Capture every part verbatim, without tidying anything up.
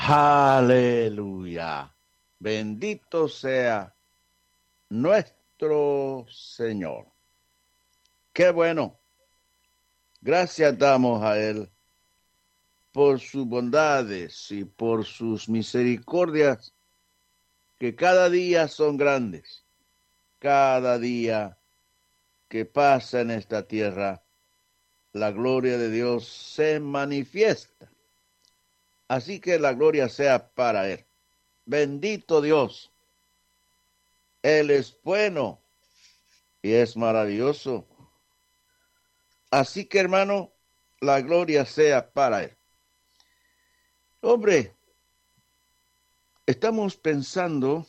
Aleluya. Bendito sea nuestro Señor. Qué bueno. Gracias damos a Él por sus bondades y por sus misericordias, que cada día son grandes. Cada día que pasa en esta tierra, la gloria de Dios se manifiesta. Así que la gloria sea para Él. Bendito Dios. Él es bueno y es maravilloso. Así que, hermano, la gloria sea para Él. Hombre, estamos pensando,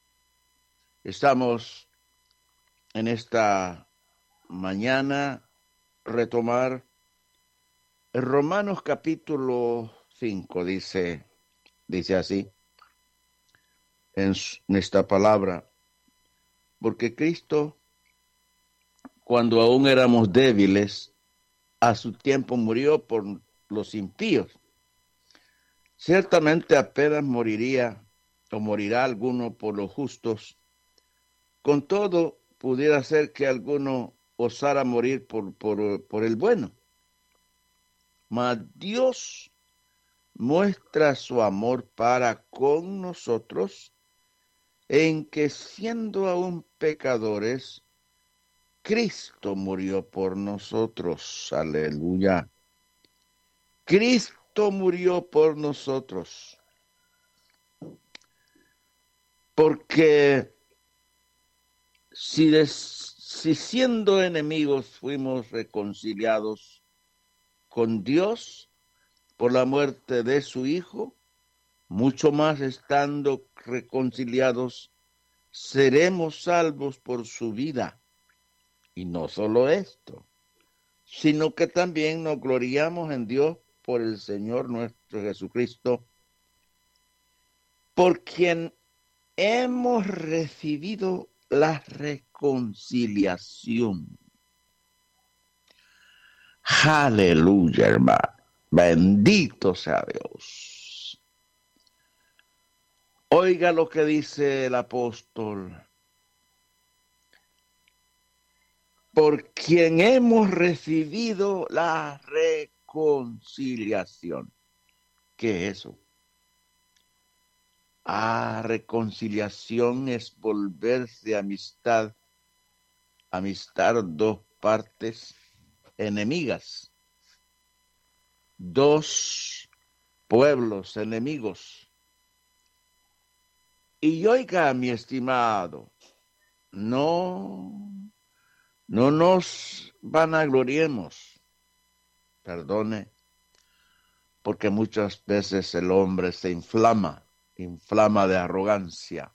estamos en esta mañana retomar Romanos capítulo cinco, dice, dice así, en esta palabra, porque Cristo, cuando aún éramos débiles, a su tiempo murió por los impíos. Ciertamente apenas moriría o morirá alguno por los justos. Con todo, pudiera ser que alguno osara morir por, por, por el bueno. Mas Dios muestra su amor para con nosotros en que, siendo aún pecadores, Cristo murió por nosotros. Aleluya. Cristo murió por nosotros. Porque si, des, si siendo enemigos fuimos reconciliados con Dios por la muerte de su Hijo, mucho más estando reconciliados, seremos salvos por su vida. Y no solo esto, sino que también nos gloriamos en Dios por el Señor nuestro Jesucristo, por quien hemos recibido la reconciliación. Aleluya, hermano. Bendito sea Dios. Oiga lo que dice el apóstol. Por quien hemos recibido la reconciliación. ¿Qué es eso? Ah, reconciliación es volverse amistad, amistad dos partes enemigas, dos pueblos enemigos. Y oiga, mi estimado, no, no nos vanagloriemos, perdone, porque muchas veces el hombre se inflama, inflama de arrogancia.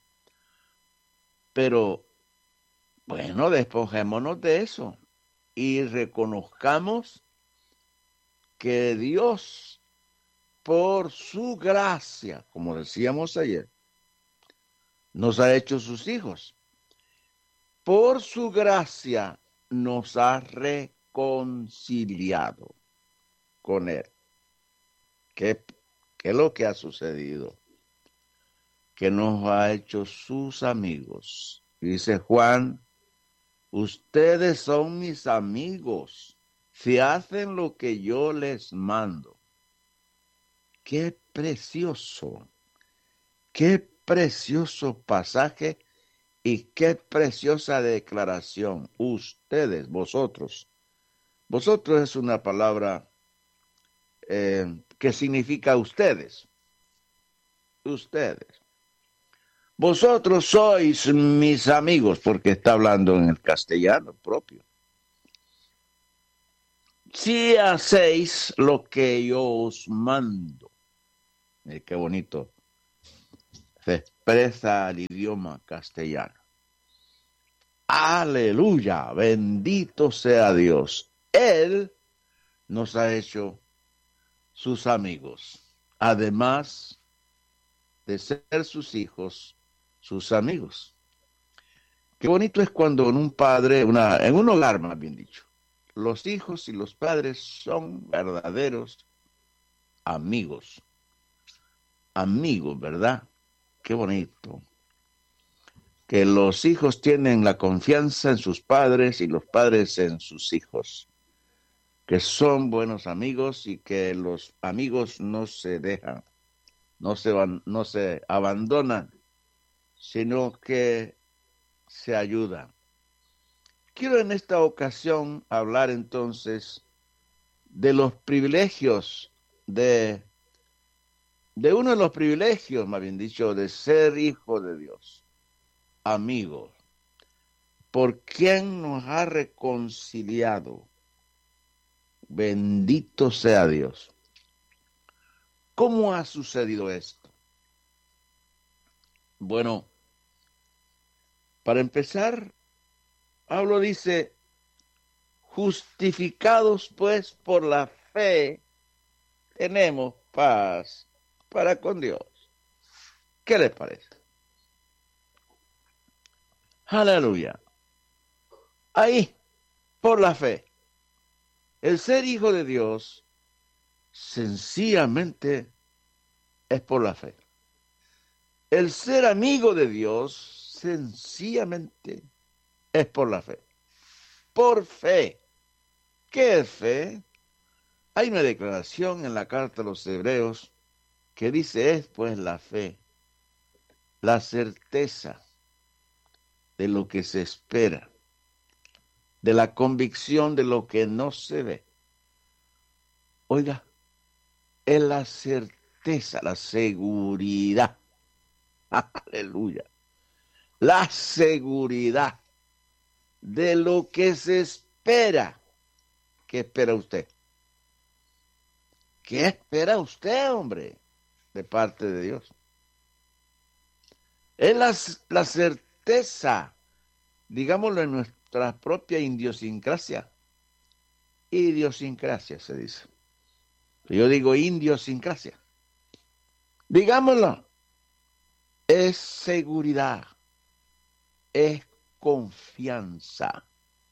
Pero, bueno, despojémonos de eso y reconozcamos que Dios, por su gracia, como decíamos ayer, nos ha hecho sus hijos. Por su gracia nos ha reconciliado con Él. ¿Qué, qué es lo que ha sucedido? Que nos ha hecho sus amigos. Dice Juan, ustedes son mis amigos si hacen lo que yo les mando. Qué precioso, qué precioso pasaje y qué preciosa declaración. Ustedes, vosotros. Vosotros es una palabra eh, que significa ustedes. Ustedes. Vosotros sois mis amigos, porque está hablando en el castellano propio. Si hacéis lo que yo os mando. Eh, qué bonito se expresa el idioma castellano. Aleluya, bendito sea Dios. Él nos ha hecho sus amigos, además de ser sus hijos, sus amigos. Qué bonito es cuando en un padre, una, en un hogar más bien dicho, los hijos y los padres son verdaderos amigos. amigos, ¿verdad? Qué bonito. Que los hijos tienen la confianza en sus padres y los padres en sus hijos. Que son buenos amigos y que los amigos no se dejan, no se van, no se abandonan, sino que se ayudan. Quiero en esta ocasión hablar entonces de los privilegios de, de uno de los privilegios, más bien dicho, de ser hijo de Dios, amigos, por quien nos ha reconciliado. Bendito sea Dios. ¿Cómo ha sucedido esto? Bueno, para empezar, Pablo dice, justificados pues por la fe, tenemos paz para con Dios. ¿Qué les parece? Aleluya. Ahí, por la fe. El ser hijo de Dios, sencillamente, es por la fe. El ser amigo de Dios, sencillamente, es por la fe. Por fe. ¿Qué es fe? Hay una declaración en la carta a los Hebreos que dice, es pues la fe, la certeza de lo que se espera, de la convicción de lo que no se ve. Oiga, es la certeza, la seguridad. Aleluya. La seguridad de lo que se espera. ¿Qué espera usted? ¿Qué espera usted, hombre, de parte de Dios? Es la, la certeza, digámoslo en nuestra propia idiosincrasia. Idiosincrasia se dice. Yo digo idiosincrasia. Digámoslo. Es seguridad. Es confianza.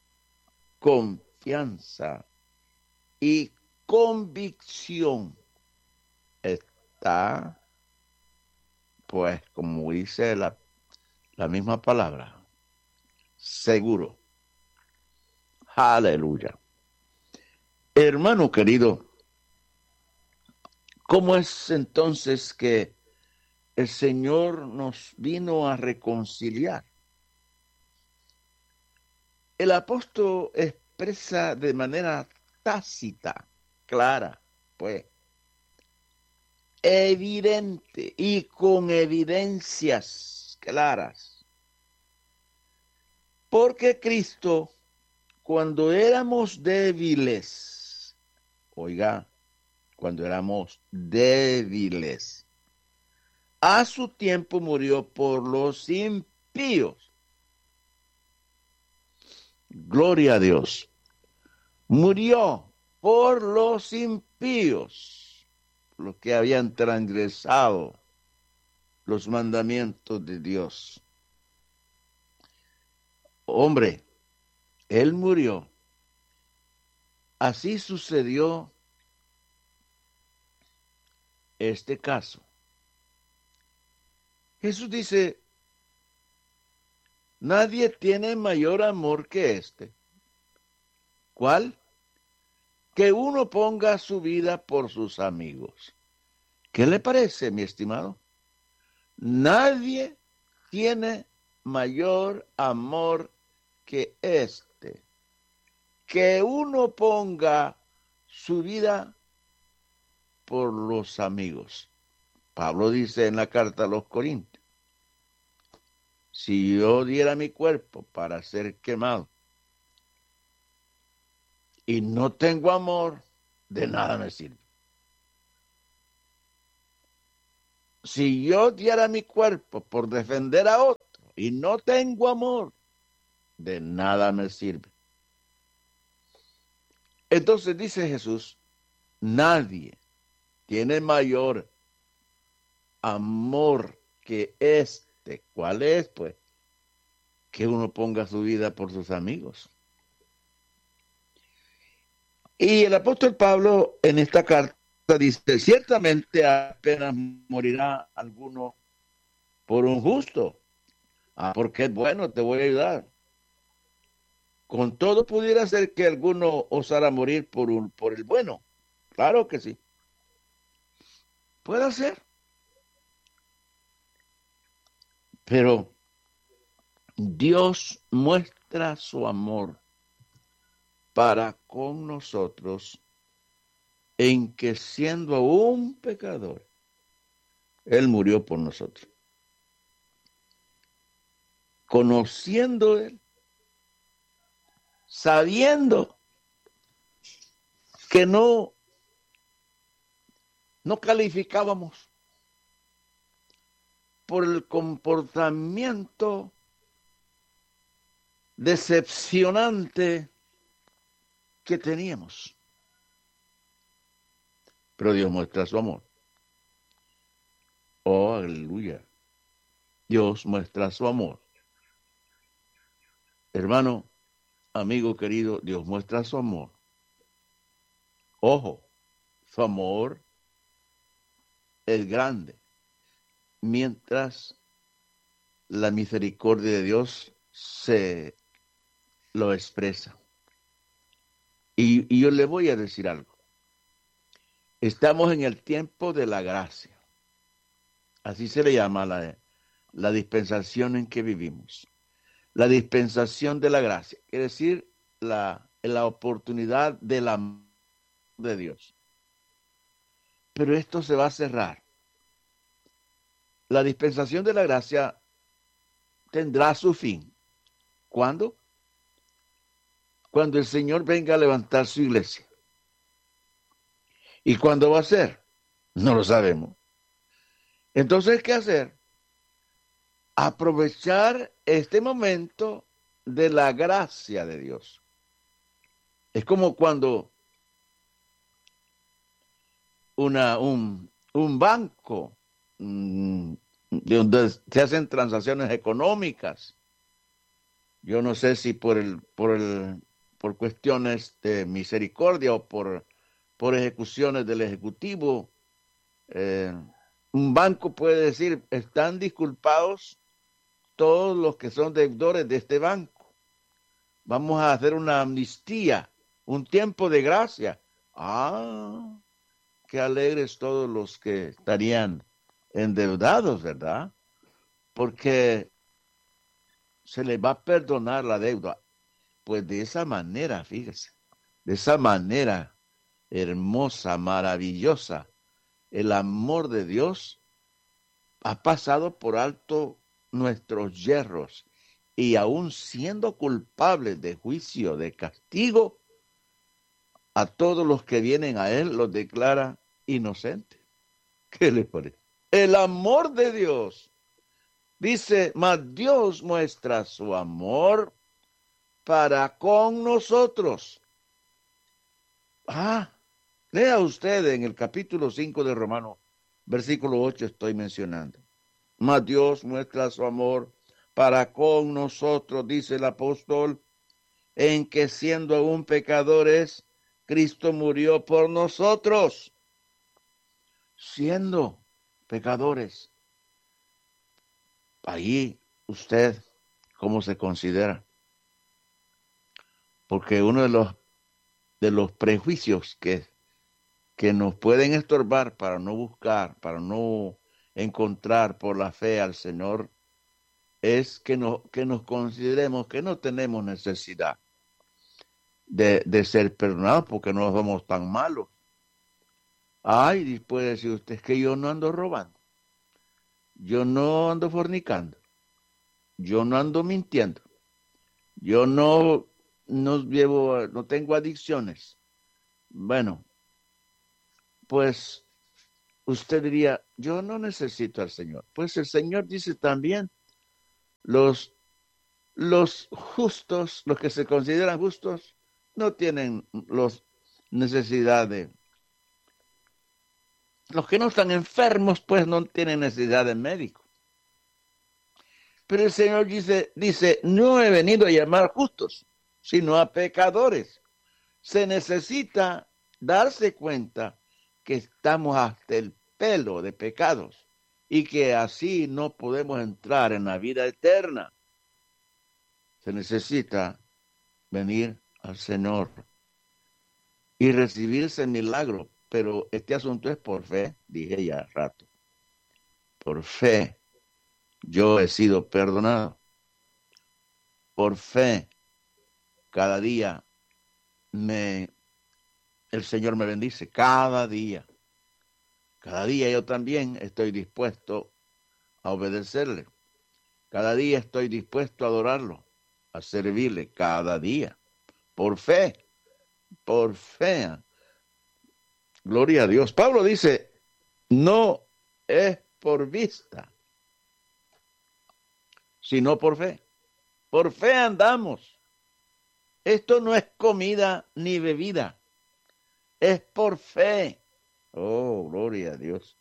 Confianza. Y convicción. Está, pues, como dice la, la misma palabra, seguro. Aleluya. Hermano querido, ¿cómo es entonces que el Señor nos vino a reconciliar? El apóstol expresa de manera tácita, clara, pues, evidente y con evidencias claras. Porque Cristo, cuando éramos débiles, oiga, cuando éramos débiles, a su tiempo murió por los impíos. Gloria a Dios. Murió por los impíos, los que habían transgresado los mandamientos de Dios. Hombre, Él murió. Así sucedió este caso. Jesús dice, nadie tiene mayor amor que este. ¿Cuál? Que uno ponga su vida por sus amigos. ¿Qué le parece, mi estimado? Nadie tiene mayor amor que este. Que uno ponga su vida por los amigos. Pablo dice en la carta a los Corintios, si yo diera mi cuerpo para ser quemado y no tengo amor, de nada me sirve. Si yo diera mi cuerpo por defender a otro y no tengo amor, de nada me sirve. Entonces dice Jesús, nadie tiene mayor amor que este. ¿Cuál es, pues? Que uno ponga su vida por sus amigos. Y el apóstol Pablo en esta carta dice, ciertamente apenas morirá alguno por un justo. Ah, porque es bueno, te voy a ayudar. Con todo pudiera ser que alguno osara morir por, un, por el bueno. Claro que sí. Puede ser. Pero Dios muestra su amor para con nosotros en que siendo aún pecador, Él murió por nosotros. Conociendo Él, sabiendo que no, no calificábamos por el comportamiento decepcionante que teníamos. Pero Dios muestra su amor. Oh, aleluya. Dios muestra su amor. Hermano, amigo querido, Dios muestra su amor. Ojo, su amor es grande, mientras la misericordia de Dios se lo expresa. Y, y yo le voy a decir algo. Estamos en el tiempo de la gracia. Así se le llama la, la dispensación en que vivimos. La dispensación de la gracia, es decir, la, la oportunidad del amor de Dios. Pero esto se va a cerrar. La dispensación de la gracia tendrá su fin. ¿Cuándo? Cuando el Señor venga a levantar su iglesia. ¿Y cuándo va a ser? No lo sabemos. Entonces, ¿qué hacer? Aprovechar este momento de la gracia de Dios. Es como cuando una, un, un banco mmm, de donde se hacen transacciones económicas. Yo no sé si por el, por el, por cuestiones de misericordia o por, por ejecuciones del ejecutivo, eh, un banco puede decir, están disculpados todos los que son deudores de este banco. Vamos a hacer una amnistía, un tiempo de gracia. Ah, qué alegres todos los que estarían endeudados, ¿verdad? Porque se les va a perdonar la deuda. Pues de esa manera, fíjese, de esa manera hermosa, maravillosa, el amor de Dios ha pasado por alto nuestros yerros y aún siendo culpables de juicio, de castigo, a todos los que vienen a Él los declara inocentes. ¿Qué les parece? El amor de Dios. Dice, mas Dios muestra su amor para con nosotros. Ah, lea usted en el capítulo cinco de Romanos, versículo ocho estoy mencionando. Mas Dios muestra su amor para con nosotros, dice el apóstol, en que siendo aún pecadores, Cristo murió por nosotros. Siendo pecadores. Ahí usted, ¿cómo se considera? Porque uno de los, de los prejuicios que, que nos pueden estorbar para no buscar, para no encontrar por la fe al Señor, es que, no, que nos consideremos que no tenemos necesidad de, de ser perdonados porque no somos tan malos. Ay, puede decir usted, es que yo no ando robando, yo no ando fornicando, yo no ando mintiendo, yo no, no llevo, no tengo adicciones. Bueno, pues usted diría, yo no necesito al Señor. Pues el Señor dice también, los, los justos, los que se consideran justos, no tienen los necesidad de... Los que no están enfermos, pues no tienen necesidad de médico. Pero el Señor dice, dice, no he venido a llamar justos, sino a pecadores. Se necesita darse cuenta que estamos hasta el pelo de pecados y que así no podemos entrar en la vida eterna. Se necesita venir al Señor y recibir ese milagro, pero este asunto es por fe, dije ya hace rato. Por fe yo he sido perdonado. Por fe cada día me el Señor me bendice, cada día. Cada día yo también estoy dispuesto a obedecerle. Cada día estoy dispuesto a adorarlo, a servirle cada día. Por fe, por fe. Gloria a Dios. Pablo dice, no es por vista, sino por fe. Por fe andamos. Esto no es comida ni bebida. Es por fe. Oh, gloria a Dios.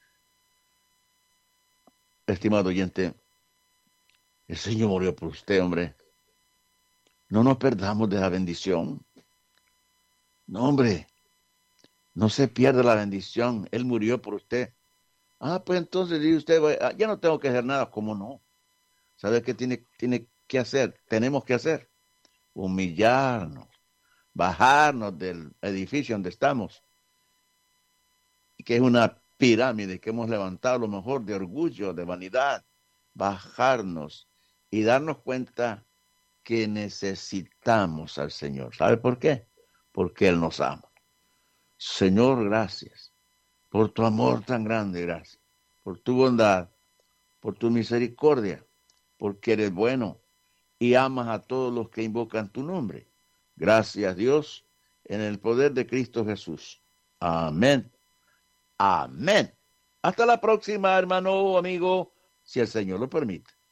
Estimado oyente, el Señor murió por usted, hombre. No nos perdamos de la bendición. No, hombre. No se pierda la bendición. Él murió por usted. Ah, pues entonces dice usted, ya no tengo que hacer nada. ¿Cómo no? ¿Sabe qué tiene, tiene que hacer? Tenemos que hacer. Humillarnos. Bajarnos del edificio donde estamos. Que es una pirámide que hemos levantado, a lo mejor de orgullo, de vanidad. Bajarnos y darnos cuenta que necesitamos al Señor. ¿Sabe por qué? Porque Él nos ama. Señor, gracias por tu amor tan grande, gracias por tu bondad, por tu misericordia, porque eres bueno y amas a todos los que invocan tu nombre. Gracias, Dios, en el poder de Cristo Jesús. Amén. Amén. Hasta la próxima, hermano o amigo, si el Señor lo permite.